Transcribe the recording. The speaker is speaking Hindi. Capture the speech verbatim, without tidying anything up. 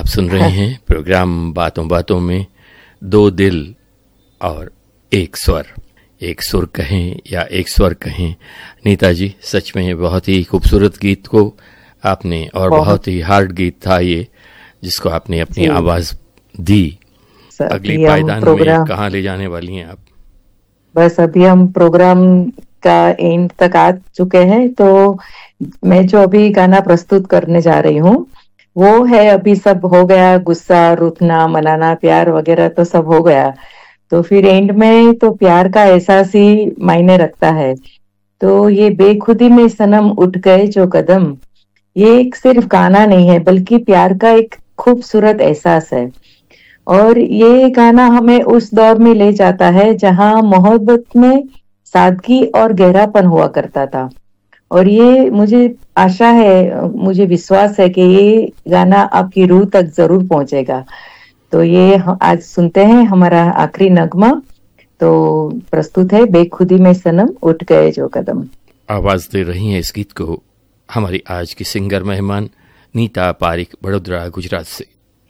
आप सुन रहे हैं प्रोग्राम बातों बातों में दो दिल और एक स्वर, एक सुर कहें या एक स्वर कहें। नीता जी, सच में बहुत ही खूबसूरत गीत को आपने, और बहुत, बहुत ही हार्ड गीत था ये, जिसको आपने अपनी आवाज दी। अगली पायदान में कहाँ ले जाने वाली हैं आप? बस अभी हम प्रोग्राम का एंड तक आ चुके हैं, तो मैं जो अभी गाना प्रस्तुत करने जा रही हूँ वो है, अभी सब हो गया, गुस्सा, रुठना, मनाना, प्यार वगैरह तो सब हो गया, तो फिर एंड में तो प्यार का एहसास ही मायने रखता है। तो ये बेखुदी में सनम उठ गए जो कदम, ये एक सिर्फ गाना नहीं है बल्कि प्यार का एक खूबसूरत एहसास है। और ये गाना हमें उस दौर में ले जाता है जहां मोहब्बत में सादगी और गहरापन हुआ करता था। और ये मुझे आशा है, मुझे विश्वास है कि ये गाना आपकी रूह तक जरूर पहुंचेगा। तो ये आज सुनते हैं हमारा आखिरी नगमा, तो प्रस्तुत है बेखुदी में सनम उठ गए जो कदम। आवाज दे रही हैं इस गीत को हमारी आज की सिंगर मेहमान नीता पारिक, बड़ोदरा, गुजरात से।